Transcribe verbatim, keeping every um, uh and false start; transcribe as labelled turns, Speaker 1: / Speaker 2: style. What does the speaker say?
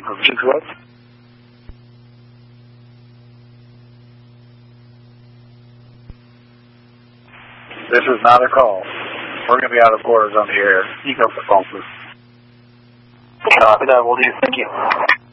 Speaker 1: Provisions what? This is not a call. We're going to be out of orders on the air. You go for phone, please.
Speaker 2: Copy that, will do. Thank you.